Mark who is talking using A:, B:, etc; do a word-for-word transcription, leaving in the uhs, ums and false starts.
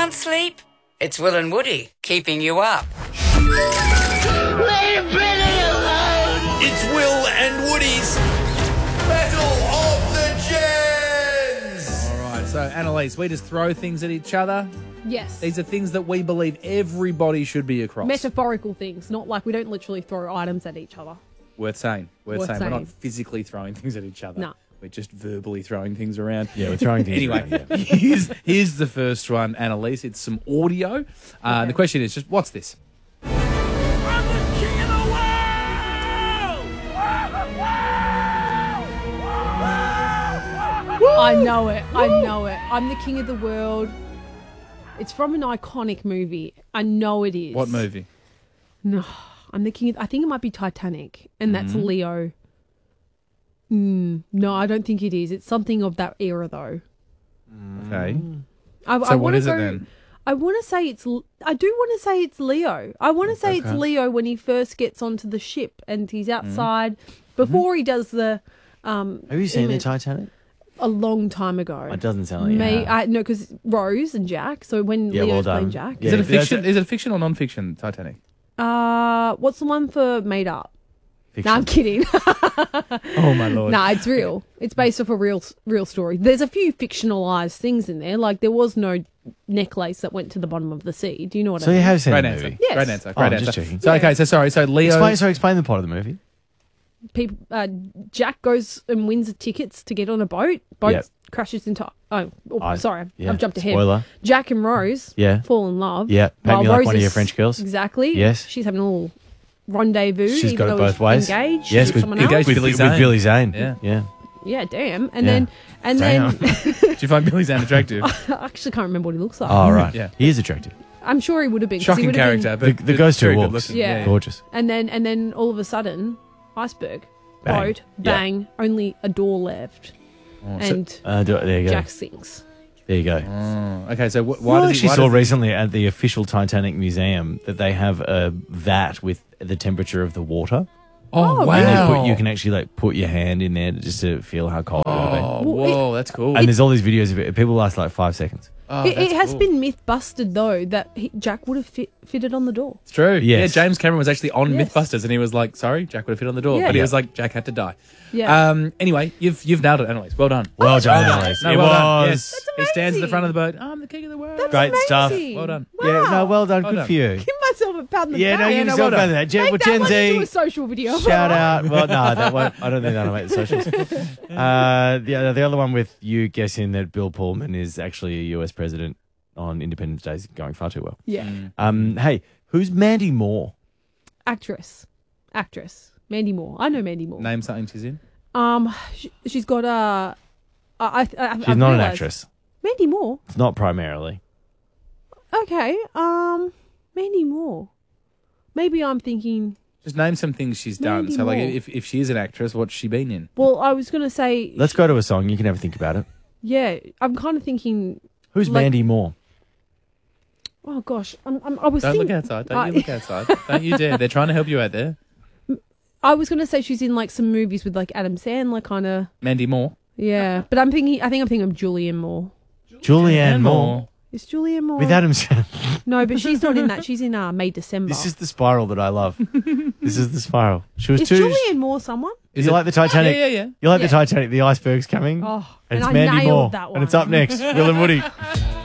A: can't sleep? It's Will and Woody keeping you up.
B: It's Will and Woody's Battle of the Gens.
C: All right, so Annalise, we just throw things at each other.
D: Yes.
C: These are things that we believe everybody should be across.
D: Metaphorical things, not like we don't literally throw items at each other.
C: Worth saying. Worth,
D: Worth
C: saying. We're
D: saying.
C: not physically throwing things at each other.
D: No.
C: We're just verbally throwing things around.
E: Yeah, we're throwing things
C: Anyway,
E: around, yeah.
C: here's, here's the first one, Annalise. It's some audio. Uh,
D: Okay.
C: The question is just, what's this?
D: I know it. I know it. I'm the king of the world. It's from an iconic movie. I know it is.
C: What movie?
D: No, I'm the king of, I think it might be Titanic, and that's
C: Mm-hmm.
D: Leo. Mm, no, I don't think it is. It's something of that era, though.
C: Okay.
D: I,
C: So
D: I
C: what
D: wanna
C: is it
D: go-
C: then?
D: I want to say it's. L- I do want to say it's Leo. I want to say it's
C: Okay.
D: Leo when he first gets onto the ship and he's
C: Mm-hmm.
D: outside before he does the. Um,
E: Have you seen the
D: image-
E: Titanic?
D: A long time ago.
E: It doesn't sound like you
D: May
E: have.
D: I no, because Rose and Jack. So when
E: Yeah, well
D: Leo's
E: done.
D: playing Jack.
E: Yeah.
C: Is it a
E: that's
C: fiction?
E: a-
C: Is it a fiction or non-fiction, Titanic?
D: Uh, what's the one for made up?
E: Fiction.
D: No, I'm kidding.
C: Oh, my Lord.
D: No, it's real. It's based off a real real story. There's a few fictionalized things in there. Like there was no necklace that went to the bottom of the sea. Do you know what
E: So
D: I
E: you
D: mean?
E: have seen
C: Great
E: the
C: answer.
E: movie?
D: Yes.
C: Great answer.
E: Oh,
C: Great
E: I'm
C: answer.
E: just checking.
C: So, okay, so sorry. So Leo...
E: Explain, so explain the plot of the movie.
D: People, uh, Jack goes and wins the tickets to get on a boat. Boat
E: Yep.
D: crashes into. Oh, oh
E: I-
D: sorry, I've,
E: yeah,
D: I've jumped ahead.
E: spoiler.
D: Jack and Rose.
E: Yeah.
D: fall in love.
E: Yeah, paint
D: while
E: me like
D: Rose
E: one of your
D: is-
E: French girls.
D: Exactly.
E: Yes.
D: she's having a little rendezvous.
E: She's
D: even
E: got it
D: though
E: both
D: he's
E: ways.
D: Engaged.
E: Yes,
D: with
E: with,
D: someone
C: engaged
D: else.
E: with,
C: Billy
E: with
C: Zane.
E: Billy Zane.
C: Yeah.
E: yeah.
D: Yeah, damn. And
E: Yeah.
D: then and
E: Damn.
D: then
C: Do you find Billy Zane attractive?
D: I actually can't remember what he looks like.
E: Oh, right.
C: Yeah.
E: He is attractive.
D: I'm sure he would have been. 'cause he
C: Shocking
D: would have been-
C: character,
E: The,
C: but
E: the
C: but
E: ghost
C: very
E: who
C: good
E: walks.
C: looking.
D: Yeah.
E: Gorgeous.
D: And then and then all of a sudden, iceberg,
E: Bang.
D: boat,
E: Yeah.
D: bang, only a door left,
C: Oh, so-
D: and
E: Uh, do, there you go.
D: Jack sinks.
E: There you go.
C: Oh, okay, so wh-
E: I
C: why does he...
E: actually
C: why
E: saw
C: does he-
E: recently at the official Titanic Museum that they have a vat with the temperature of the water.
C: Oh,
D: Oh,
C: wow.
E: And you, put, you can actually like put your hand in there just to feel how cold it would be.
C: Oh,
D: Well,
C: whoa, that's cool.
E: And there's all these videos of it. People last like five seconds.
C: Oh,
D: it, it
C: that's
D: has
C: cool.
D: been myth busted though that he, Jack would have fit, fitted on the door.
C: It's true.
E: Yes.
C: Yeah, James Cameron was actually on
D: Yes.
C: Mythbusters and he was like, sorry, Jack would have fit on the door.
D: Yeah.
C: But he
D: Yeah.
C: was like, Jack had to die.
D: Yeah.
C: Um. Anyway, you've you've nailed it, Annalise. Well done.
E: Well done,
C: Well done.
E: Alex.
C: No,
E: it
C: well done.
E: was
C: Yes. He stands at the front of the boat. I'm the king of the world.
D: That's
E: great stuff.
D: amazing.
C: Well done.
E: Yeah, no, well done.
C: Well
E: Good
C: done.
E: for you.
D: Give myself a pat on the
E: Yeah, no,
D: back.
E: you
C: no,
E: yourself
C: well
E: about
C: done.
E: that. Gen,
D: Make
E: well,
D: that
E: Gen
D: one into a
E: Z,
D: social video.
E: shout out. Well, no, that won't. I don't think that'll make the socials. Uh, the, other- the other one with you guessing that Bill Pullman is actually a U S president on Independence Day is going far too well.
D: Yeah.
E: Um, hey, who's Mandy Moore?
D: Actress. Actress. Mandy Moore. I know Mandy Moore.
C: Name something she's in.
D: Um, she, she's got a. I, I, I,
E: She's
D: I've
E: not an
D: realised-
E: actress.
D: Mandy Moore.
E: It's not primarily.
D: Okay. Um, Mandy Moore. Maybe I'm thinking.
C: Just name some things she's done.
D: Mandy
C: so, like,
D: Moore.
C: if, if she is an actress, what's she been in?
D: Well, I was gonna say.
E: Let's go to a song. You can have a think about it.
D: Yeah, I'm kind of thinking.
E: Who's
D: Like-
E: Mandy Moore?
D: Oh gosh, I'm, I'm, I was.
C: Don't
D: think,
C: look outside. Don't
D: I-
C: you look outside. Don't you dare. They're trying to help you out there.
D: I was gonna say she's in like some movies with like Adam Sandler, kind of.
C: Mandy Moore.
D: Yeah, but I'm thinking. I think I'm thinking of Julianne Moore.
E: Julianne Moore.
D: Is Julianne Moore?
E: With Adam Sandler.
D: No, but she's not in that. She's in uh, May December.
E: This is the spiral that I love. This is the spiral. She was
D: Is
E: too.
D: Julianne Moore someone?
E: Is you like the Titanic?
C: Yeah, yeah, yeah.
E: You like
D: Yeah.
E: the Titanic? The iceberg's coming.
D: Oh,
E: and
D: and
E: it's
D: I
E: Mandy
D: nailed
E: Moore.
D: that one.
E: And it's up next. Will and Woody.